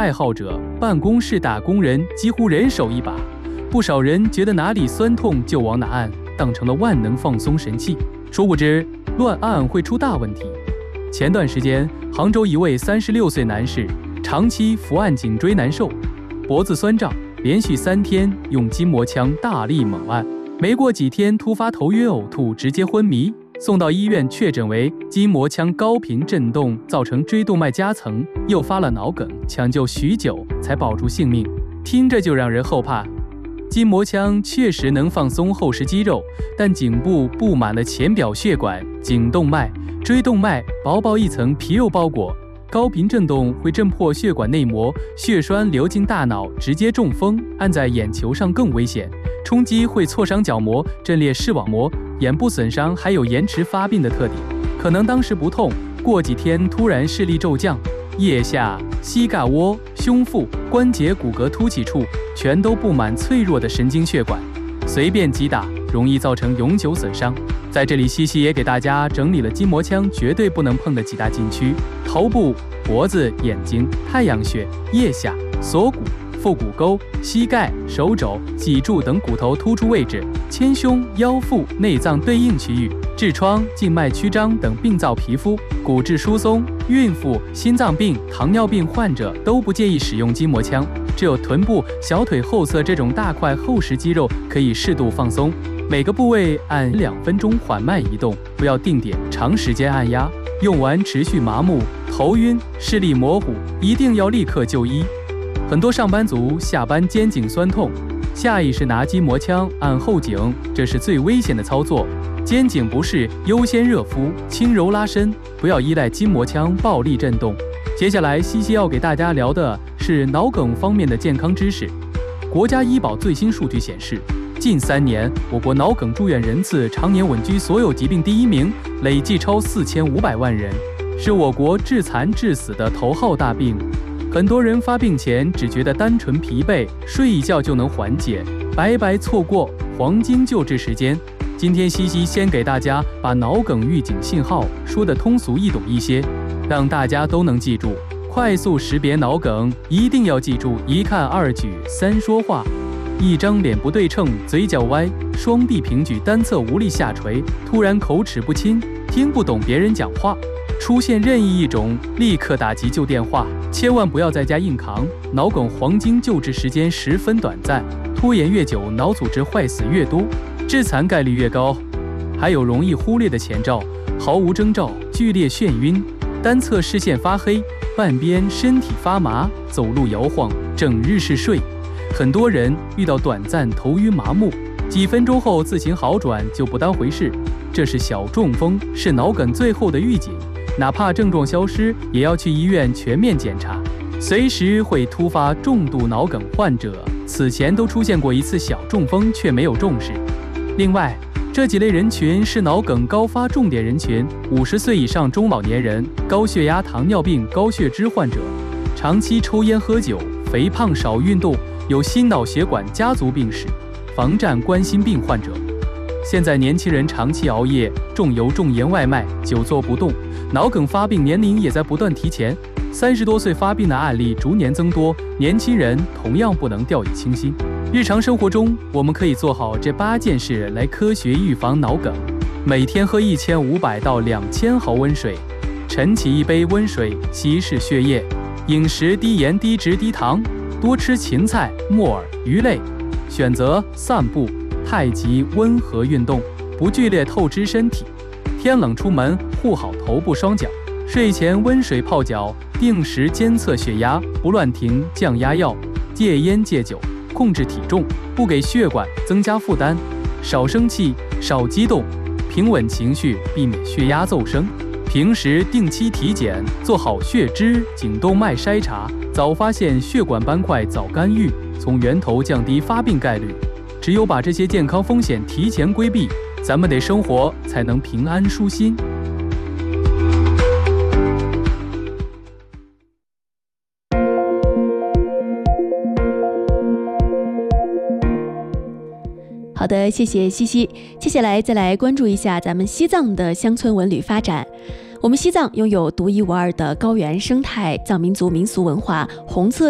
爱好者，办公室打工人几乎人手一把。不少人觉得哪里酸痛就往哪按，当成了万能放松神器。殊不知，乱按会出大问题。前段时间，杭州一位36岁男士长期伏案颈椎难受，脖子酸胀，连续3天用筋膜枪大力猛按，没过几天突发头晕呕吐，直接昏迷。送到医院确诊为筋膜枪高频震动造成椎动脉夹层，诱发了脑梗，抢救许久才保住性命。听着就让人后怕。筋膜枪确实能放松后实肌肉，但颈部布满了浅表血管、颈动脉、椎动脉薄薄一层皮肉包裹，高频震动会震破血管内膜，血栓流进大脑，直接中风。按在眼球上更危险，冲击会挫伤角膜，震裂视网膜，眼部损伤还有延迟发病的特点。可能当时不痛，过几天突然视力骤降，腋下、膝盖窝、胸腹、关节骨骼凸起处全都布满脆弱的神经血管，随便击打容易造成永久损伤。在这里，西西也给大家整理了筋膜枪绝对不能碰的几大禁区：头部、脖子、眼睛、太阳穴、腋下、锁骨、腹股沟、膝盖、手肘、脊柱等骨头突出位置，前胸、腰腹、内脏对应区域，痔疮、静脉曲张等病灶皮肤、骨质疏松、孕妇、心脏病、糖尿病患者都不建议使用筋膜枪，只有臀部、小腿后侧这种大块厚实肌肉可以适度放松。每个部位按2分钟缓慢移动，不要定点长时间按压，用完持续麻木、头晕、视力模糊，一定要立刻就医。很多上班族下班肩颈酸痛，下意识拿筋膜枪按后颈，这是最危险的操作。肩颈不适优先热敷、轻柔拉伸，不要依赖筋膜枪暴力震动。接下来，西西要给大家聊的是脑梗方面的健康知识。国家医保最新数据显示，近3年，我国脑梗住院人次常年稳居所有疾病第1名，累计超4500万人，是我国致残致死的头号大病。很多人发病前只觉得单纯疲惫，睡一觉就能缓解，白白错过黄金救治时间。今天西西先给大家把脑梗预警信号说得通俗易懂一些，让大家都能记住。快速识别脑梗，一定要记住1看2举3说话。一张脸不对称，嘴角歪，双臂平举，单侧无力下垂，突然口齿不清，听不懂别人讲话，出现任意一种，立刻打急救电话，千万不要在家硬扛。脑梗黄金救治时间十分短暂，拖延越久，脑组织坏死越多，致残概率越高。还有容易忽略的前兆：毫无征兆，剧烈眩晕，单侧视线发黑，半边身体发麻，走路摇晃，整日嗜睡。很多人遇到短暂头晕麻木，几分钟后自行好转就不当回事，这是小中风，是脑梗最后的预警。哪怕症状消失，也要去医院全面检查，随时会突发重度脑梗患者此前都出现过一次小中风，却没有重视。另外，这几类人群是脑梗高发重点人群：50岁以上中老年人、高血压、糖尿病、高血脂患者、长期抽烟喝酒、肥胖少运动、有心脑血管家族病史、防战冠心病患者。现在年轻人长期熬夜、重油重盐外卖、久坐不动，脑梗发病年龄也在不断提前，30多岁发病的案例逐年增多，年轻人同样不能掉以轻心。日常生活中，我们可以做好这8件事来科学预防脑梗：每天喝1500到2000毫温水，晨起1杯温水稀释血液，饮食低盐低脂低糖，多吃芹菜、木耳、鱼类，选择散步、太极温和运动，不剧烈透支身体。天冷出门护好头部双脚，睡前温水泡脚，定时监测血压，不乱停降压药，戒烟戒酒，控制体重，不给血管增加负担，少生气，少激动，平稳情绪，避免血压骤升。平时定期体检，做好血脂、颈动脉筛查，早发现血管斑块，早干预，从源头降低发病概率。只有把这些健康风险提前规避，咱们的生活才能平安舒心。 好的，谢谢西西。接下来再来关注一下咱们西藏的乡村文旅发展。我们西藏拥有独一无二的高原生态、藏民族民俗文化、红色